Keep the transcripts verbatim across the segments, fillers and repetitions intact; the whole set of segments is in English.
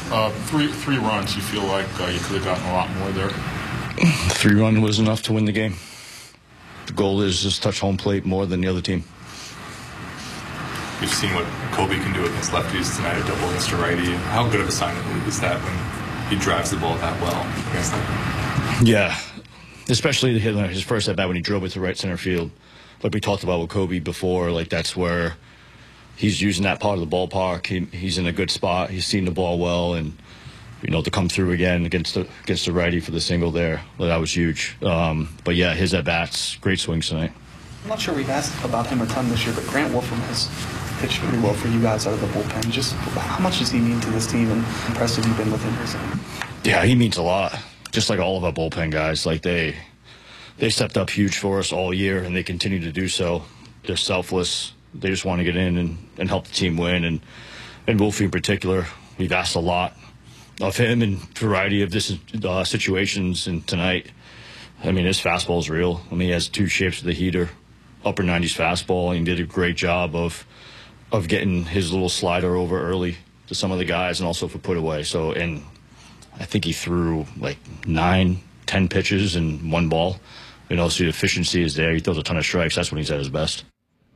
Uh, three three runs. You feel like uh, you could have gotten a lot more there? Three run was enough to win the game. The goal is just touch home plate more than the other team. We've seen what Kobe can do against lefties tonight, a double against a righty. How good of a sign is that when he drives the ball that well against that? Yeah, especially his first at bat when he drove it to right center field. Like we talked about with Kobe before, like that's where he's using that part of the ballpark. He, he's in a good spot. He's seen the ball well, and you know to come through again against the against the righty for the single there, well, that was huge. Um, but yeah, his at bats, great swings tonight. I'm not sure we've asked about him a ton this year, but Grant Wolfram has pitched pretty well for you guys out of the bullpen. Just how much does he mean to this team, and impressive you've been with him recently? Yeah, he means a lot. Just like all of our bullpen guys, like they they stepped up huge for us all year, and they continue to do so. They're selfless. They just want to get in and, and help the team win. And and Wolfie in particular, we've asked a lot of him in a variety of this uh, situations. And tonight, I mean, his fastball is real. I mean, he has two shapes of the heater, upper nineties fastball, and he did a great job of of getting his little slider over early to some of the guys, and also for put away. So, and I think he threw like nine, ten pitches and one ball. You know, so the efficiency is there. He throws a ton of strikes. That's when he's at his best.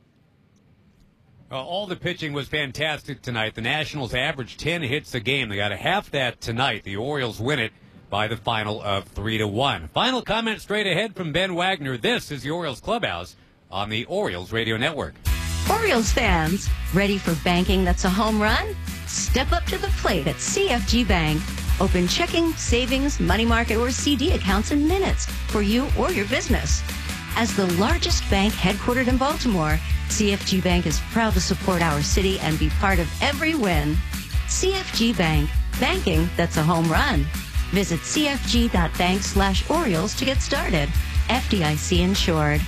Uh, all the pitching was fantastic tonight. The Nationals averaged ten hits a game. They got a half that tonight. The Orioles win it by the final of three to one. Final comment straight ahead from Ben Wagner. This is the Orioles Clubhouse on the Orioles Radio Network. Orioles fans, ready for banking that's a home run? Step up to the plate at C F G Bank. Open checking, savings, money market, or C D accounts in minutes for you or your business. As the largest bank headquartered in Baltimore, C F G Bank is proud to support our city and be part of every win. C F G Bank, banking that's a home run. Visit cfg.bank slash Orioles to get started. F D I C insured.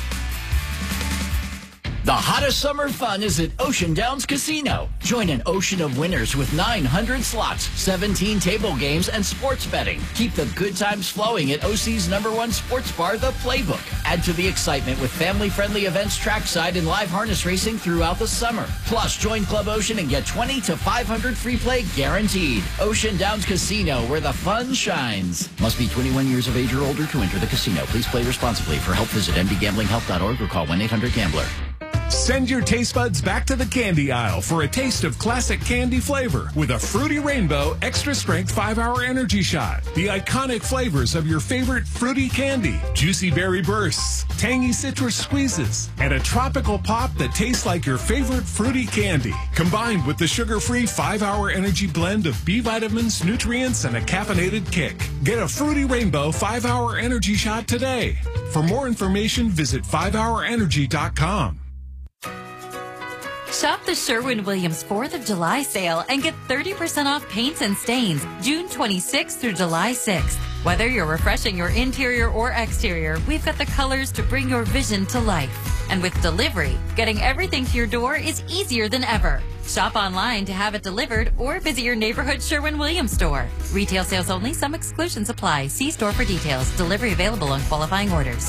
The hottest summer fun is at Ocean Downs Casino. Join an ocean of winners with nine hundred slots, seventeen table games, and sports betting. Keep the good times flowing at O C's number one sports bar, The Playbook. Add to the excitement with family-friendly events trackside and live harness racing throughout the summer. Plus, join Club Ocean and get twenty to five hundred free play guaranteed. Ocean Downs Casino, where the fun shines. Must be twenty-one years of age or older to enter the casino. Please play responsibly. For help, visit m d gambling health dot org or call one eight hundred gambler. Send your taste buds back to the candy aisle for a taste of classic candy flavor with a Fruity Rainbow Extra Strength five hour Energy Shot. The iconic flavors of your favorite fruity candy, juicy berry bursts, tangy citrus squeezes, and a tropical pop that tastes like your favorite fruity candy. Combined with the sugar-free five hour energy blend of B vitamins, nutrients, and a caffeinated kick. Get a Fruity Rainbow five hour Energy Shot today. For more information, visit five hour energy dot com. Shop the Sherwin-Williams fourth of July sale and get thirty percent off paints and stains June twenty-sixth through July sixth. Whether you're refreshing your interior or exterior, we've got the colors to bring your vision to life. And with delivery, getting everything to your door is easier than ever. Shop online to have it delivered or visit your neighborhood Sherwin-Williams store. Retail sales only. Some exclusions apply. See store for details. Delivery available on qualifying orders.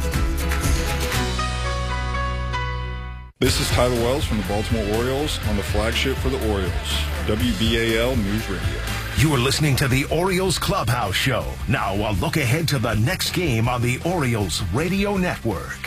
This is Tyler Wells from the Baltimore Orioles on the flagship for the Orioles, W B A L News Radio. You are listening to the Orioles Clubhouse Show. Now a look ahead to the next game on the Orioles Radio Network.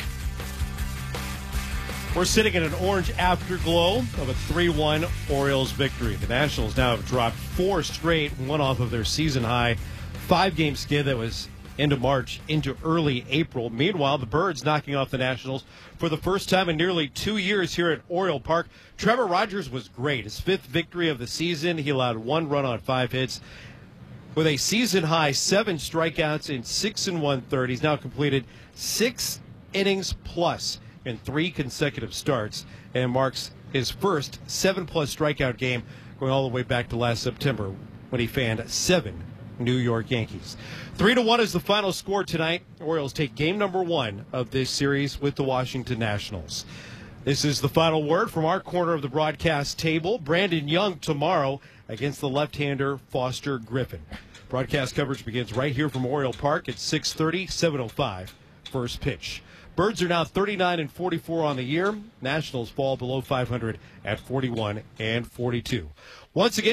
We're sitting in an orange afterglow of a three one Orioles victory. The Nationals now have dropped four straight, one off of their season-high five-game skid that was into March, into early April. Meanwhile, the Birds knocking off the Nationals for the first time in nearly two years here at Oriole Park. Trevor Rogers was great. His fifth victory of the season. He allowed one run on five hits with a season-high seven strikeouts in six and one-third. He's now completed six innings plus in three consecutive starts and marks his first seven-plus strikeout game going all the way back to last September when he fanned seven New York Yankees. Three to one is the final score tonight. Orioles take game number one of this series with the Washington Nationals. This is the final word from our corner of the broadcast table. Brandon Young tomorrow against the left-hander Foster Griffin. Broadcast coverage begins right here from Oriole Park at six thirty, seven oh five, first pitch. Birds are now thirty-nine and forty-four on the year. Nationals fall below five hundred at forty-one and forty-two. Once again,